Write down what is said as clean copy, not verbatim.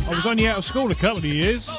I was only out of school a couple of years.